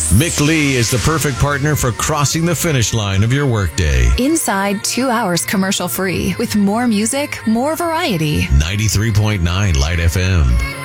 Mick Lee is the perfect partner for crossing the finish line of your workday. Inside 2 hours commercial free with more music, more variety. 93.9 Light FM.